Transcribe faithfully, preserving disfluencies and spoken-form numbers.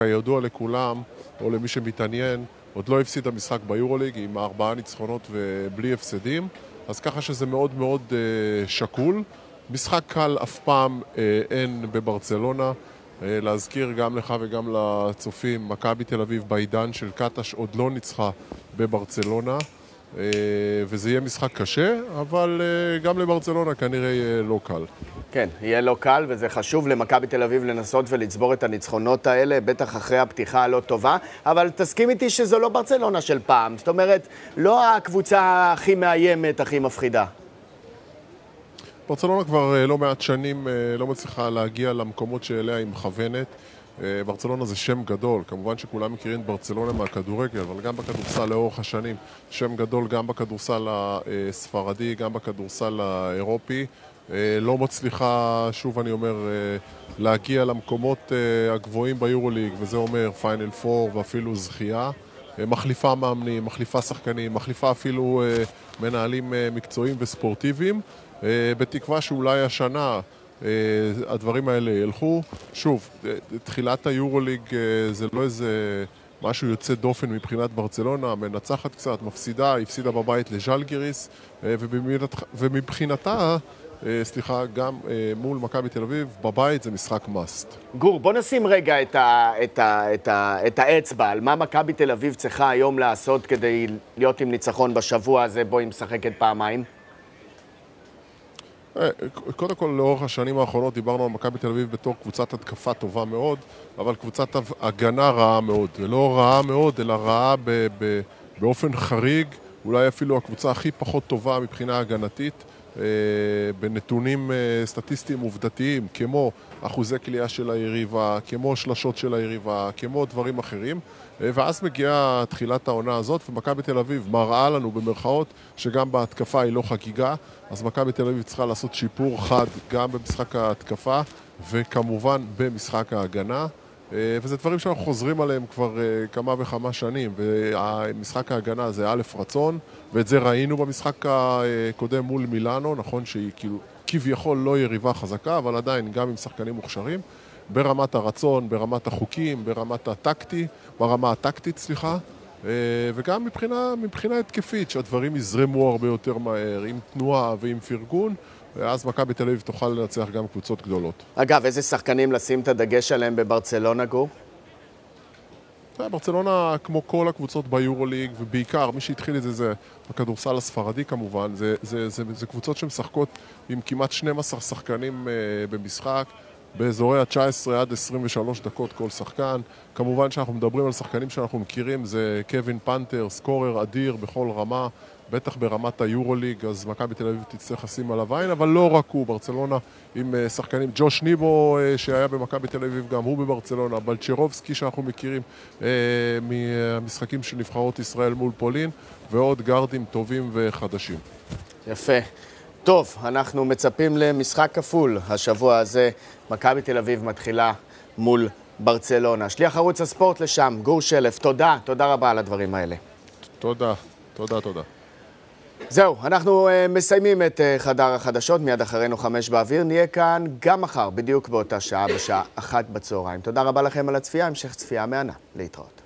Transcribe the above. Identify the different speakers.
Speaker 1: כידוע לכולם, או למי שמתעניין, עוד לא הפסיד המשחק ביורוליג עם ארבעה ניצחונות ובלי הפסדים, אז ככה שזה מאוד מאוד אה, שקול. משחק קל אף פעם אה, אין בברצלונה. אה, להזכיר גם לך וגם לצופים, מכבי תל אביב בעידן של קטש עוד לא ניצחה בברצלונה, אה, וזה יהיה משחק קשה, אבל אה, גם לברצלונה כנראה יהיה לא קל.
Speaker 2: כן, יהיה לא קל, וזה חשוב למכבי תל אביב לנסות ולצבור את הניצחונות האלה, בטח אחרי הפתיחה הלא טובה, אבל תסכים איתי שזו לא ברצלונה של פעם, זאת אומרת, לא הקבוצה הכי מאיימת, הכי מפחידה.
Speaker 1: ברצלונה כבר לא מעט שנים לא מצליחה להגיע למקומות שאליה היא מכוונת. ברצלונה זה שם גדול, כמובן שכולם מכירים את ברצלונה מהכדורגל, אבל גם בכדורסל לאורך השנים, שם גדול גם בכדורסל הספרדי, גם בכדורסל האירופי. לא מצליחה, שוב אני אומר, להגיע למקומות הגבוהים ביורוליג, וזה אומר פיינל פור ואפילו זכייה. מחליפה מאמנים, מחליפה שחקנים, מחליפה אפילו מנהלים מקצועיים וספורטיביים, בתקווה שאולי השנה הדברים האלה ילכו. שוב, תחילת היורוליג זה לא איזה משהו יוצא דופן מבחינת ברצלונה, מנצחת קצת, מפסידה, הפסידה בבית לז'לגיריס, ומבחינתה, סליחה, גם מול מכבי תל אביב, בבית זה משחק מאסט.
Speaker 2: גור, בוא נשים רגע את, ה, את, ה, את, ה, את האצבע, על מה מכבי תל אביב צריכה היום לעשות כדי להיות עם ניצחון בשבוע הזה, בו היא משחקת פעמיים?
Speaker 1: קודם כל, לאורך השנים האחרונות דיברנו על מכבי תל אביב בתור קבוצת התקפה טובה מאוד, אבל קבוצת הגנה רעה מאוד. ולא רעה מאוד, אלא רעה ב- ב- באופן חריג, אולי אפילו הקבוצה הכי פחות טובה מבחינה הגנתית, בנתונים סטטיסטיים עובדתיים, כמו אחוזי קליעה של היריבה, כמו שלשות של היריבה, כמו דברים אחרים. ואז מגיעה תחילת העונה הזאת, ומכבי תל אביב מראה לנו במרכאות שגם בהתקפה היא לא חגיגה, אז מכבי תל אביב צריכה לעשות שיפור חד גם במשחק ההתקפה, וכמובן במשחק ההגנה. וזה דברים שאנחנו חוזרים עליהם כבר כמה וכמה שנים, ומשחק ההגנה זה א' רצון, ואת זה ראינו במשחק הקודם מול מילאנו, נכון שהיא כאילו כביכול לא יריבה חזקה, אבל עדיין גם עם שחקנים מוכשרים, ברמת הרצון, ברמת החוקים, ברמת הטקטי, ברמה הטקטית, סליחה, וגם מבחינה, מבחינה התקפית, שהדברים יזרמו הרבה יותר מהר, עם תנועה ועם פרגון, ואז מכבי תל אביב תוכל לנצח גם קבוצות גדולות.
Speaker 2: אגב, איזה שחקנים לשים את הדגש עליהם בברצלונה, גור?
Speaker 1: ברצלונה, כמו כל הקבוצות ביורוליג, ובעיקר, מי שהתחיל את זה זה הכדורסל הספרדי כמובן, זה, זה, זה, זה קבוצות שמשחקות עם כמעט שנים עשר שחקנים uh, במשחק, באזורי ה-תשע עשרה עד עשרים ושלוש דקות כל שחקן. כמובן שאנחנו מדברים על שחקנים שאנחנו מכירים, זה קווין פנתר, סקורר אדיר בכל רמה, בטח ברמת היורוליג, אז מכבי תל אביב תצטרך לשים עליו עין, אבל לא רק הוא, ברצלונה עם שחקנים, ג'וש ניבו שהיה במכבי תל אביב, גם הוא בברצלונה, בלצ'רובסקי שאנחנו מכירים אה, מהמשחקים של נבחרות ישראל מול פולין, ועוד גארדים טובים וחדשים.
Speaker 2: יפה. טוב, אנחנו מצפים למשחק כפול השבוע הזה. מכבי תל אביב מתחילה מול ברצלונה. שליח ערוץ הספורט לשם, גור שלף, תודה, תודה רבה על הדברים האלה.
Speaker 1: תודה, תודה, תודה.
Speaker 2: זהו, אנחנו uh, מסיימים את uh, חדר החדשות, מיד אחרינו חמש באוויר. נהיה כאן גם מחר, בדיוק באותה שעה, בשעה אחת בצהריים. תודה רבה לכם על הצפייה, המשך צפייה מהנה. להתראות.